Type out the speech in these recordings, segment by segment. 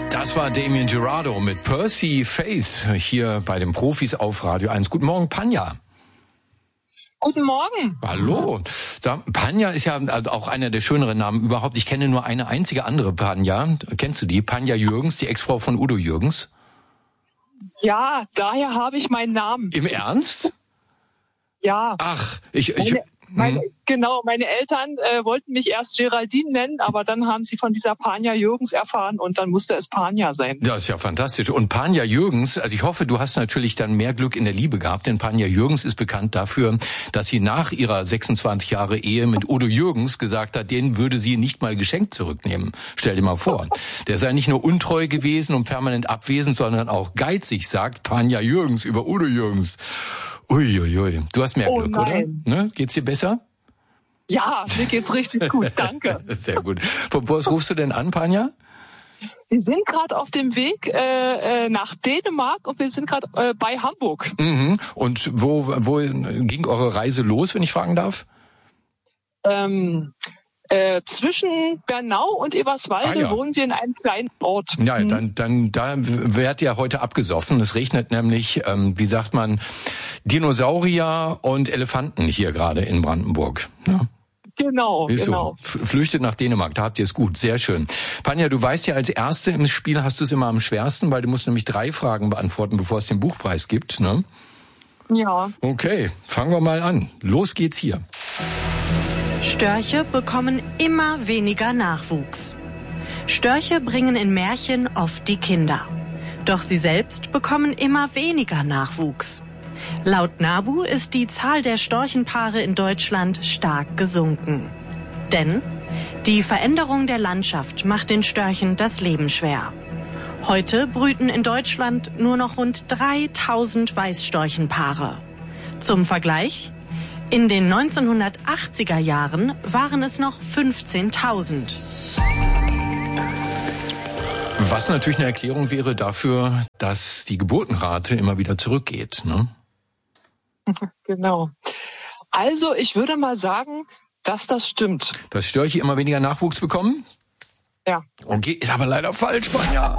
Das war Damien Jurado mit Percy Faith hier bei den Profis auf Radio 1. Guten Morgen, Panja. Guten Morgen. Hallo. Panja ist ja auch einer der schöneren Namen überhaupt. Ich kenne nur eine einzige andere Panja. Kennst du die? Panja Jürgens, die Ex-Frau von Udo Jürgens. Ja, daher habe ich meinen Namen. Im Ernst? Ja. Ach, meine Eltern wollten mich erst Geraldine nennen, aber dann haben sie von dieser Panja Jürgens erfahren und dann musste es Panja sein. Das ist ja fantastisch. Und Panja Jürgens, also ich hoffe, du hast natürlich dann mehr Glück in der Liebe gehabt, denn Panja Jürgens ist bekannt dafür, dass sie nach ihrer 26 Jahre Ehe mit Udo Jürgens gesagt hat, den würde sie nicht mal geschenkt zurücknehmen. Stell dir mal vor. Der sei nicht nur untreu gewesen und permanent abwesend, sondern auch geizig, sagt Panja Jürgens über Udo Jürgens. Uiuiui. Du hast mehr Glück, nein. Oder? Ne? Geht's dir besser? Ja, mir geht's richtig gut, danke. Sehr gut. Von wo aus rufst du denn an, Panja? Wir sind gerade auf dem Weg nach Dänemark und wir sind gerade bei Hamburg. Mhm. Und wo ging eure Reise los, wenn ich fragen darf? Zwischen Bernau und Eberswalde wohnen wir in einem kleinen Ort. Ja, dann da werdet ihr heute abgesoffen. Es regnet nämlich, wie sagt man, Dinosaurier und Elefanten hier gerade in Brandenburg. Ja. Genau, genau. So. Flüchtet nach Dänemark, da habt ihr es gut. Sehr schön. Panja, du weißt ja, als Erste im Spiel hast du es immer am schwersten, weil du musst nämlich 3 Fragen beantworten, bevor es den Buchpreis gibt, ne? Ja. Okay, fangen wir mal an. Los geht's hier. Störche bekommen immer weniger Nachwuchs. Störche bringen in Märchen oft die Kinder. Doch sie selbst bekommen immer weniger Nachwuchs. Laut NABU ist die Zahl der Storchenpaare in Deutschland stark gesunken. Denn die Veränderung der Landschaft macht den Störchen das Leben schwer. Heute brüten in Deutschland nur noch rund 3000 Weißstorchenpaare. Zum Vergleich: in den 1980er Jahren waren es noch 15.000. Was natürlich eine Erklärung wäre dafür, dass die Geburtenrate immer wieder zurückgeht, ne? Genau. Also ich würde mal sagen, dass das stimmt. Dass Störche immer weniger Nachwuchs bekommen? Ja. Okay, ist aber leider falsch, Panja.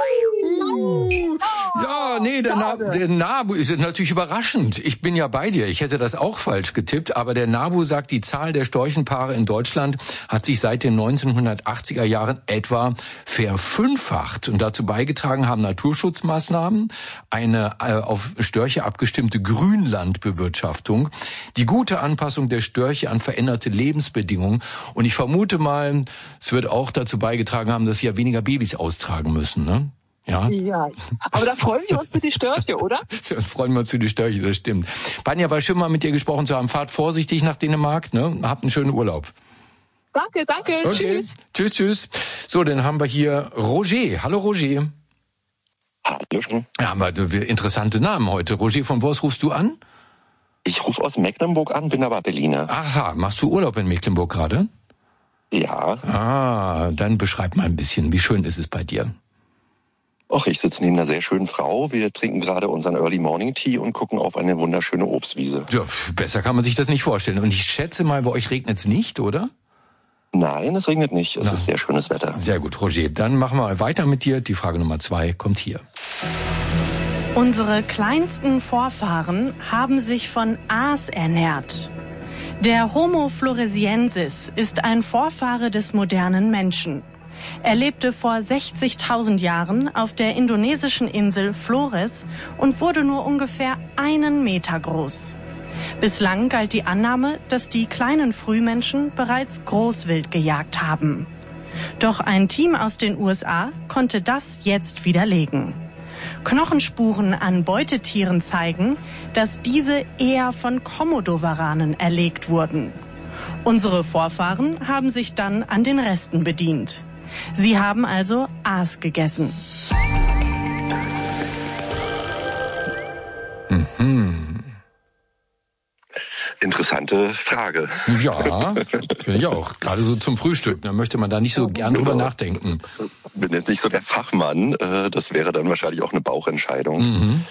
Ja, nee, der NABU ist natürlich überraschend. Ich bin ja bei dir. Ich hätte das auch falsch getippt. Aber der NABU sagt, die Zahl der Storchenpaare in Deutschland hat sich seit den 1980er Jahren etwa verfünffacht. Und dazu beigetragen haben Naturschutzmaßnahmen, eine auf Störche abgestimmte Grünlandbewirtschaftung, die gute Anpassung der Störche an veränderte Lebensbedingungen. Und ich vermute mal, es wird auch dazu beigetragen haben, dass sie ja weniger Babys austragen müssen, ne? Ja. Ja, aber da freuen wir uns für die Störche, oder? Da freuen wir uns für die Störche, das stimmt. Panja, war schön mal mit dir gesprochen zu haben. Fahrt vorsichtig nach Dänemark, ne? Habt einen schönen Urlaub. Danke, Okay. Tschüss. Tschüss. So, dann haben wir hier Roger. Hallo Roger. Hallo. Ja, haben wir interessante Namen heute. Roger, von wo aus rufst du an? Ich rufe aus Mecklenburg an, bin aber Berliner. Aha, machst du Urlaub in Mecklenburg gerade? Ja. Ah, dann beschreib mal ein bisschen, wie schön ist es bei dir? Och, ich sitze neben einer sehr schönen Frau. Wir trinken gerade unseren Early Morning Tea und gucken auf eine wunderschöne Obstwiese. Ja, besser kann man sich das nicht vorstellen. Und ich schätze mal, bei euch regnet es nicht, oder? Nein, es regnet nicht. Es ist sehr schönes Wetter. Sehr gut, Roger. Dann machen wir mal weiter mit dir. Die Frage Nummer 2 kommt hier. Unsere kleinsten Vorfahren haben sich von Aas ernährt. Der Homo floresiensis ist ein Vorfahre des modernen Menschen. Er lebte vor 60.000 Jahren auf der indonesischen Insel Flores und wurde nur ungefähr 1 Meter groß. Bislang galt die Annahme, dass die kleinen Frühmenschen bereits Großwild gejagt haben. Doch ein Team aus den USA konnte das jetzt widerlegen. Knochenspuren an Beutetieren zeigen, dass diese eher von Komodowaranen erlegt wurden. Unsere Vorfahren haben sich dann an den Resten bedient. Sie haben also Aas gegessen. Interessante Frage. Ja, finde ich auch. Gerade so zum Frühstück, da möchte man da nicht so gern drüber nachdenken. Bin jetzt nicht so der Fachmann, das wäre dann wahrscheinlich auch eine Bauchentscheidung.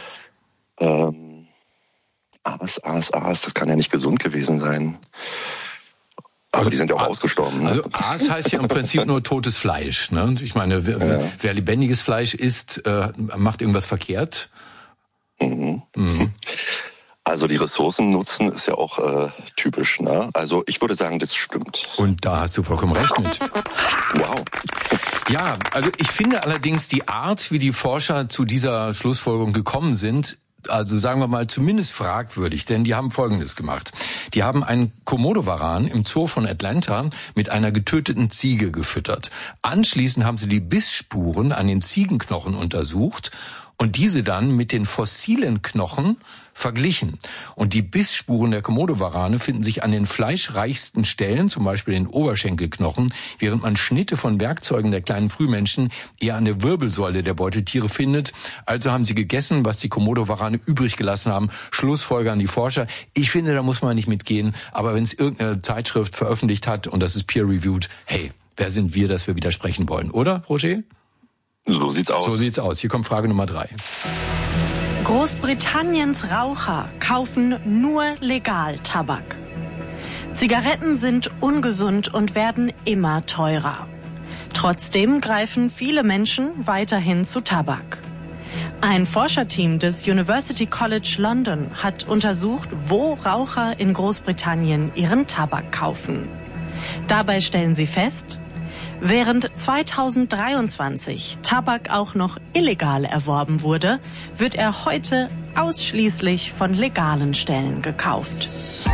Aas, das kann ja nicht gesund gewesen sein. Aber die sind ja auch ausgestorben. Ne? Also Aas heißt ja im Prinzip nur totes Fleisch. Ne? Ich meine, wer lebendiges Fleisch isst, macht irgendwas verkehrt. Mhm. Also die Ressourcen nutzen ist ja auch typisch. Ne? Also ich würde sagen, das stimmt. Und da hast du vollkommen recht mit. Wow. Ja, also ich finde allerdings die Art, wie die Forscher zu dieser Schlussfolgerung gekommen sind, also sagen wir mal zumindest fragwürdig, denn die haben Folgendes gemacht. Die haben einen Komodowaran im Zoo von Atlanta mit einer getöteten Ziege gefüttert. Anschließend haben sie die Bissspuren an den Ziegenknochen untersucht und diese dann mit den fossilen Knochen verglichen. Und die Bissspuren der Komodowarane finden sich an den fleischreichsten Stellen, zum Beispiel den Oberschenkelknochen, während man Schnitte von Werkzeugen der kleinen Frühmenschen eher an der Wirbelsäule der Beutetiere findet. Also haben sie gegessen, was die Komodowarane übrig gelassen haben. Schlussfolger an die Forscher. Ich finde, da muss man nicht mitgehen. Aber wenn es irgendeine Zeitschrift veröffentlicht hat und das ist peer-reviewed, hey, wer sind wir, dass wir widersprechen wollen, oder, Roger? So sieht's aus. So sieht's aus. Hier kommt Frage Nummer 3. Großbritanniens Raucher kaufen nur legal Tabak. Zigaretten sind ungesund und werden immer teurer. Trotzdem greifen viele Menschen weiterhin zu Tabak. Ein Forscherteam des University College London hat untersucht, wo Raucher in Großbritannien ihren Tabak kaufen. Dabei stellen sie fest, während 2023 Tabak auch noch illegal erworben wurde, wird er heute ausschließlich von legalen Stellen gekauft.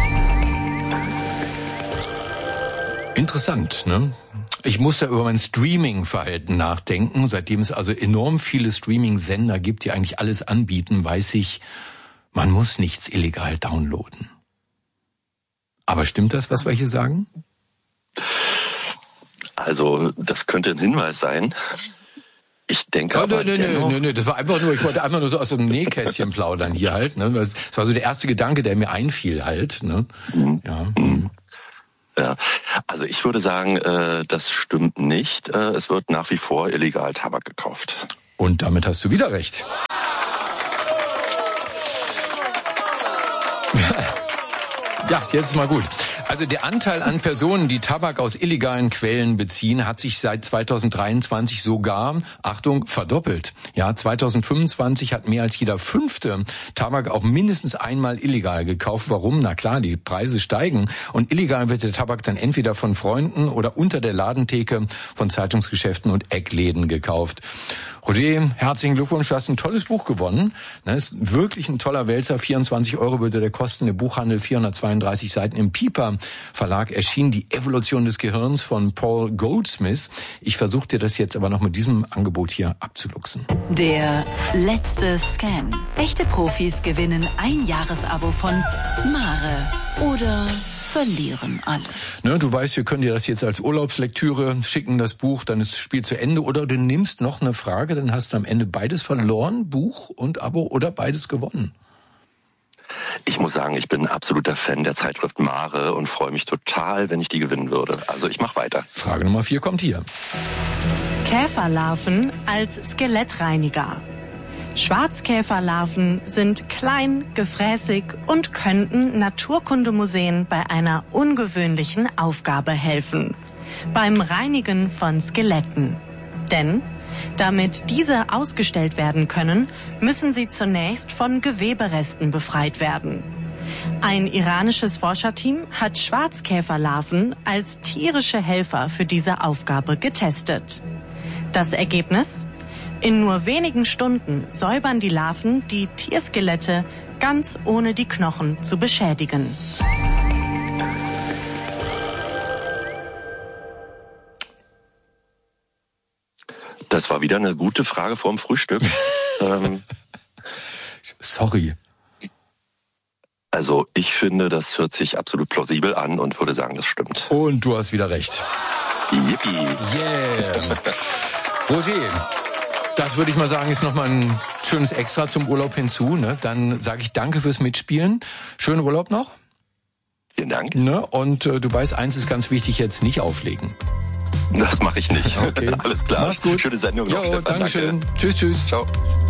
Interessant, ne? Ich muss da über mein Streaming-Verhalten nachdenken. Seitdem es also enorm viele Streaming-Sender gibt, die eigentlich alles anbieten, weiß ich, man muss nichts illegal downloaden. Aber stimmt das, was wir hier sagen? Also, das könnte ein Hinweis sein. Ich denke aber Nee, das war einfach nur, ich wollte einfach nur so aus so einem Nähkästchen plaudern hier halt, ne? Das war so der erste Gedanke, der mir einfiel halt, ne? Ja. Ja, also ich würde sagen, das stimmt nicht. Es wird nach wie vor illegal Tabak gekauft. Und damit hast du wieder recht. Ja, jetzt mal gut. Also der Anteil an Personen, die Tabak aus illegalen Quellen beziehen, hat sich seit 2023 sogar, Achtung, verdoppelt. Ja, 2025 hat mehr als jeder 5. Tabak auch mindestens einmal illegal gekauft. Warum? Na klar, die Preise steigen. Und illegal wird der Tabak dann entweder von Freunden oder unter der Ladentheke von Zeitungsgeschäften und Eckläden gekauft. Roger, herzlichen Glückwunsch, du hast ein tolles Buch gewonnen. Das ist wirklich ein toller Wälzer. 24 € würde der kosten. Im Buchhandel 432 Seiten im Piper Verlag erschien Die Evolution des Gehirns von Paul Goldsmith. Ich versuche dir das jetzt aber noch mit diesem Angebot hier abzuluxen. Der letzte Scan. Echte Profis gewinnen ein Jahresabo von Mare oder verlieren alles. Ne, du weißt, wir können dir das jetzt als Urlaubslektüre schicken, das Buch, dann ist das Spiel zu Ende. Oder du nimmst noch eine Frage, dann hast du am Ende beides verloren, Buch und Abo, oder beides gewonnen. Ich muss sagen, ich bin ein absoluter Fan der Zeitschrift Mare und freue mich total, wenn ich die gewinnen würde. Also ich mache weiter. Frage Nummer 4 kommt hier. Käferlarven als Skelettreiniger. Schwarzkäferlarven sind klein, gefräßig und könnten Naturkundemuseen bei einer ungewöhnlichen Aufgabe helfen: beim Reinigen von Skeletten. Denn damit diese ausgestellt werden können, müssen sie zunächst von Geweberesten befreit werden. Ein iranisches Forscherteam hat Schwarzkäferlarven als tierische Helfer für diese Aufgabe getestet. Das Ergebnis? In nur wenigen Stunden säubern die Larven die Tierskelette ganz ohne die Knochen zu beschädigen. Das war wieder eine gute Frage vorm Frühstück. Sorry. Also ich finde, das hört sich absolut plausibel an und würde sagen, das stimmt. Und du hast wieder recht. Yippie. Yeah. Roger, das würde ich mal sagen, ist nochmal ein schönes Extra zum Urlaub hinzu. Ne? Dann sage ich danke fürs Mitspielen. Schönen Urlaub noch. Vielen Dank. Ne? Und du weißt, eins ist ganz wichtig, jetzt nicht auflegen. Das mache ich nicht. Okay. Alles klar. Mach's gut. Schöne Sendung noch. Jo, Dankeschön. Danke. Tschüss. Ciao.